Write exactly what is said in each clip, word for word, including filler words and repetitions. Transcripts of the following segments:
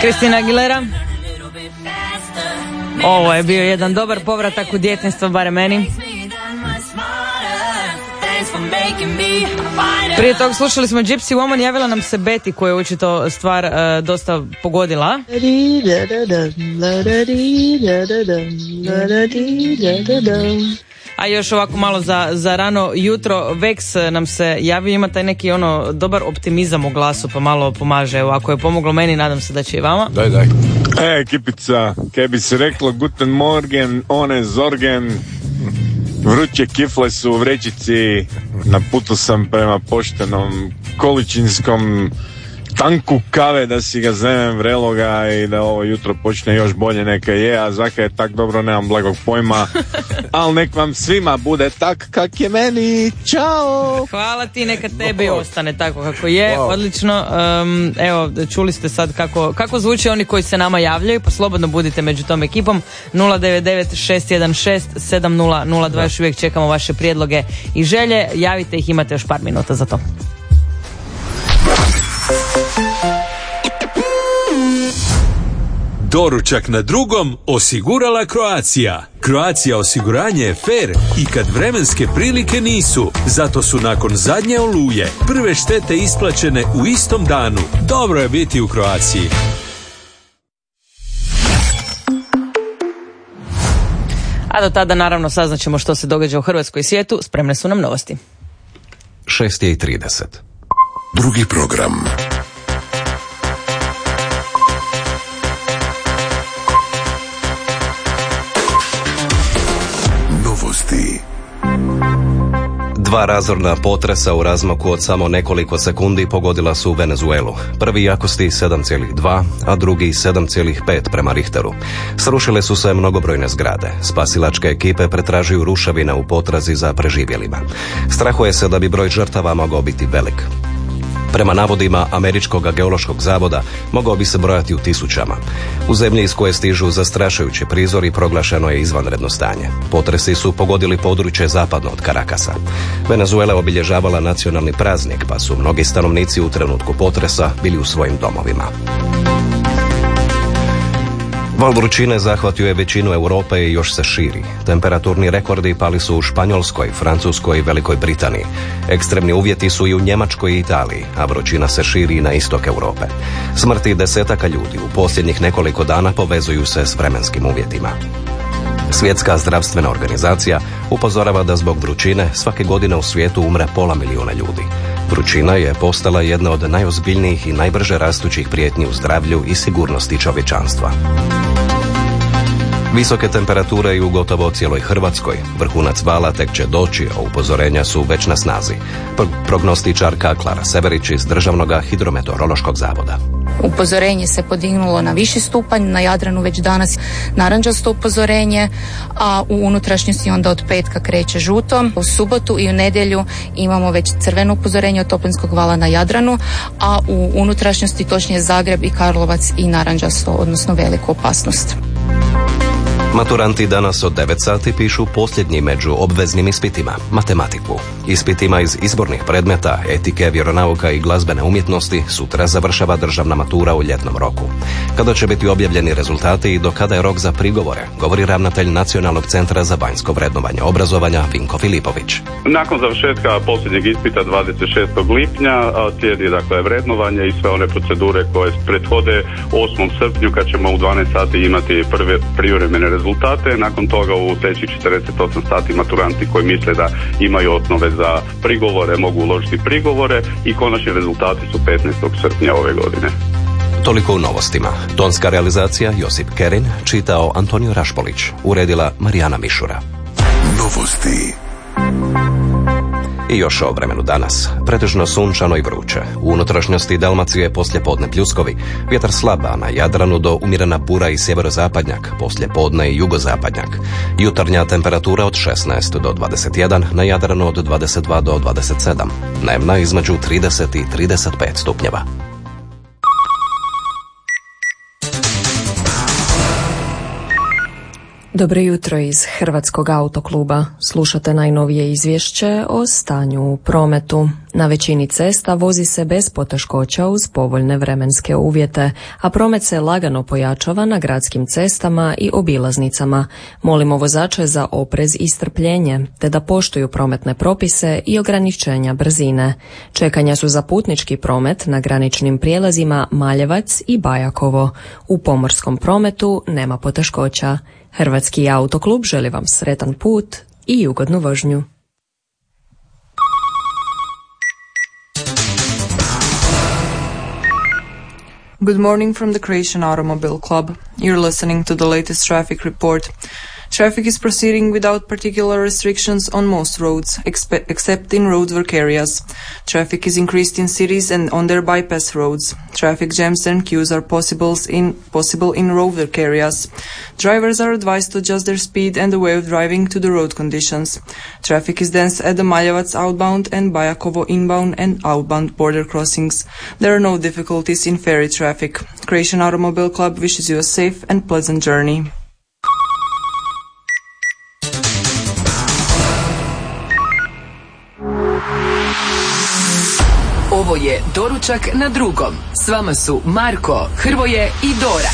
Christina Aguilera. Ovo je bio jedan dobar povratak u djetinjstvo, barem meni. Prije tog slušali smo Gypsy Woman, javila nam se Betty koja je očito stvar uh, dosta pogodila. A još ovako malo za, za rano jutro, Vex nam se javio, ima taj neki ono dobar optimizam u glasu, pa malo pomaže. Evo, ako je pomoglo meni, nadam se da će i vama. Daj, daj. E, ekipica, kaj bi se reklo Guten Morgen, one Zorgen, vruće kifle su u vrećici, na putu sam prema poštenom količinskom tanku kave da si ga zemem vreloga i da ovo jutro počne još bolje neka je, a zaka je tak dobro, nemam blagog pojma, ali nek vam svima bude tak kak je meni. Ćao! Hvala ti, neka tebi ostane tako kako je, wow. Odlično. Um, evo, čuli ste sad kako, kako zvuče oni koji se nama javljaju, pa slobodno budite među tom ekipom. Nula devet devet šest jedan šest sedam nula nula dva, još uvijek čekamo vaše prijedloge i želje, javite ih, imate još par minuta za to. Doručak na drugom osigurala Croatia. Croatia osiguranje je fair i kad vremenske prilike nisu. Zato su nakon zadnje oluje prve štete isplaćene u istom danu. Dobro je biti u Croatiji. A do tada naravno saznaćemo što se događa u Hrvatskoj i svijetu. Spremne su nam novosti. šest i trideset. Drugi program. Novosti. Dva razorna potresa u razmaku od samo nekoliko sekundi pogodila su Venezuelu. Prvi jakosti sedam zarez dva, a drugi sedam zarez pet prema Richteru. Srušile su se mnogobrojne zgrade. Spasilačke ekipe pretražuju ruševine u potrazi za preživjelima. Strahuje se da bi broj žrtava mogao biti velik. Prema navodima Američkog geološkog zavoda mogao bi se brojati u tisućama. U zemlji iz koje stižu zastrašujući prizori proglašeno je izvanredno stanje. Potresi su pogodili područje zapadno od Karakasa. Venezuela je obilježavala nacionalni praznik, pa su mnogi stanovnici u trenutku potresa bili u svojim domovima. Val vrućine zahvatio je većinu Europe i još se širi. Temperaturni rekordi pali su u Španjolskoj, Francuskoj i Velikoj Britaniji. Ekstremni uvjeti su i u Njemačkoj i Italiji, a vrućina se širi na istok Europe. Smrti desetaka ljudi u posljednjih nekoliko dana povezuju se s vremenskim uvjetima. Svjetska zdravstvena organizacija upozorava da zbog vrućine svake godine u svijetu umre pola milijuna ljudi. Vrućina je postala jedna od najozbiljnijih i najbrže rastućih prijetnji u zdravlju i sigurnosti čovječanstva. Visoke temperature i u gotovo cijeloj Hrvatskoj. Vrhunac vala tek će doći, a upozorenja su već na snazi. Prognostičarka Klara Severić iz Državnog hidrometeorološkog zavoda. Upozorenje se podignulo na viši stupanj, na Jadranu već danas narančasto upozorenje, a u unutrašnjosti onda od petka kreće žuto. U subotu i u nedjelju imamo već crveno upozorenje od toplinskog vala na Jadranu, a u unutrašnjosti točnije Zagreb i Karlovac i narančasto, odnosno veliku opasnost. Maturanti danas od devet sati pišu posljednji među obveznim ispitima, matematiku. Ispitima iz izbornih predmeta, etike, vjeronauka i glazbene umjetnosti sutra završava državna matura u ljetnom roku. Kada će biti objavljeni rezultati i do kada je rok za prigovore, govori ravnatelj Nacionalnog centra za vanjsko vrednovanje obrazovanja Vinko Filipović. Nakon završetka posljednjeg ispita dvadeset šestog lipnja slijedi dakle vrednovanje i sve one procedure koje prethode osmom srpnju kad ćemo u dvanaest sati imati prve privremene rezultate. Rezultate. Nakon toga u sljedećih četrdeset osam sati maturanti koji misle da imaju osnove za prigovore mogu uložiti prigovore i konačni rezultati su petnaestog srpnja ove godine. Toliko u novostima. Tonska realizacija Josip Kerin, čitao Antonio Rašpolić, uredila Marijana Mišura. Novosti. I još o vremenu danas. Pretežno sunčano i vruće. U unutrašnjosti Dalmacije poslje podne pljuskovi. Vjetar slaba, na Jadranu do umjerena bura i sjeverozapadnjak, poslje podne i jugozapadnjak. Jutarnja temperatura od šesnaest do dvadeset jedan, na Jadranu od dvadeset dva do dvadeset sedam. Dnevna između trideset i trideset pet stupnjeva. Dobro jutro iz Hrvatskog autokluba. Slušate najnovije izvješće o stanju u prometu. Na većini cesta vozi se bez poteškoća uz povoljne vremenske uvjete, a promet se lagano pojačava na gradskim cestama i obilaznicama. Molimo vozače za oprez i strpljenje, te da poštuju prometne propise i ograničenja brzine. Čekanja su za putnički promet na graničnim prijelazima Maljevac i Bajakovo. U pomorskom prometu nema poteškoća. Hrvatski autoklub želi vam sretan put i ugodnu vožnju. Good morning from the Croatian Automobile Club. You're listening to the latest traffic report. Traffic is proceeding without particular restrictions on most roads, expe- except in roadwork areas. Traffic is increased in cities and on their bypass roads. Traffic jams and queues are possibles in, possible in roadwork areas. Drivers are advised to adjust their speed and the way of driving to the road conditions. Traffic is dense at the Maljevac outbound and Bajakovo inbound and outbound border crossings. There are no difficulties in ferry traffic. Croatian Automobile Club wishes you a safe and pleasant journey. Ovo je Doručak na drugom. S vama su Marko, Hrvoje i Dora.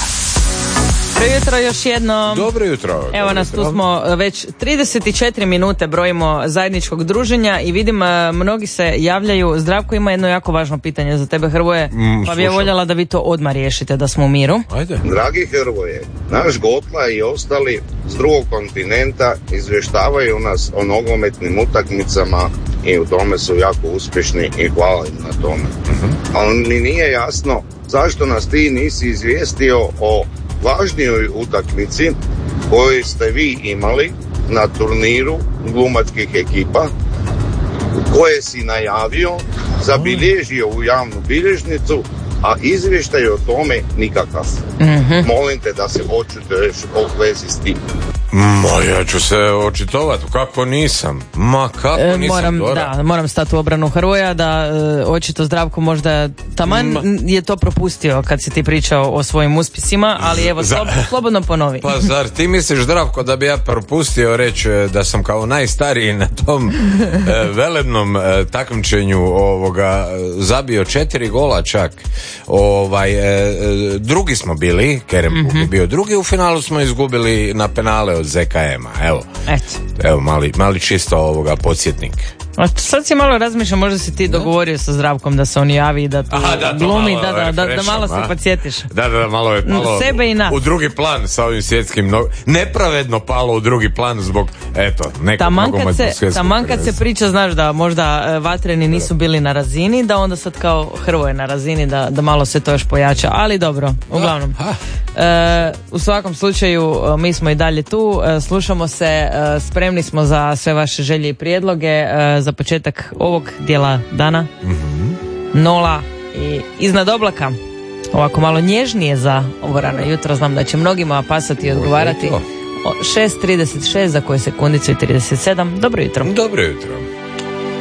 Dobro jutro još jedno. Dobro jutro. Evo dobro nas, jutro. Tu smo već trideset četiri minute brojimo zajedničkog druženja i vidim mnogi se javljaju. Zdravko ima jedno jako važno pitanje za tebe, Hrvoje, mm, pa bi ja voljela da vi to odmah riješite, da smo u miru. Ajde. Dragi Hrvoje, naš Gotla i ostali s drugog kontinenta izvještavaju nas o nogometnim utakmicama i u tome su jako uspješni i hvala im na tome. Uh-huh. Ali mi nije jasno zašto nas ti nisi izvijestio o važnijoj utakmici koju ste vi imali na turniru glumačkih ekipa, koje si najavio, zabilježio u javnu bilježnicu, a izvještaj o tome nikakav. Mm-hmm. Molim te da se očituješ o vezi s tim. Ma, ja ću se očitovati, kako nisam. Ma, kako e, nisam, moram, Dora. Da, moram stati u obranu Hrvoja, da e, očito Zdravko možda taman Ma. je to propustio kad si ti pričao o svojim uspjesima, ali evo, Za... slob, slobodno ponovi. Pa zar ti misliš, Zdravko, da bi ja propustio reći da sam kao najstariji na tom e, velebnom e, takmičenju ovoga zabio četiri gola čak. Ovaj, e, drugi smo bili, Kerem mm-hmm. je bio drugi, u finalu smo izgubili na penale od Z K M-a, evo. Eto. Evo, mali, mali čisto ovoga podsjetnik. A sad si malo razmišljam, možda si ti dogovorio sa Zdravkom da se on javi, da tu Aha, da, glumi, da, da, da, da malo se podsjetiš. Da, da, da, malo je malo sebe i nas. U drugi plan sa ovim svjetskim, no, nepravedno palo u drugi plan zbog, eto, nekog nogometnog svjetskog. Taman kad se priča, znaš da možda vatreni nisu bili na razini, da onda sad kao Hrvoje na razini, da, da malo se to još pojača, ali dobro, uglavnom. E, u svakom slučaju, mi smo i dalje tu, e, slušamo se, e, spremni smo za sve vaše želje i prijedloge, e, za početak ovog dijela dana. Mm-hmm. Nola i iznad oblaka. Ovako malo nježnije za ovo rano jutro. Znam da će mnogima pasati i odgovarati. šest trideset šest za koje sekundicu i trideset sedam. Dobro jutro. Dobro jutro.